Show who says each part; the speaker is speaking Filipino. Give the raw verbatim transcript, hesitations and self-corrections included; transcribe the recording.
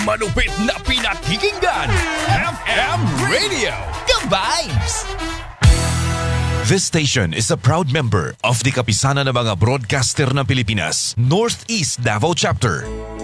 Speaker 1: Manupit na pinakikinggan, F M Radio, ka-vibes!
Speaker 2: This station is a proud member of the Kapisanan ng mga Broadcaster ng Pilipinas, Northeast Davao Chapter.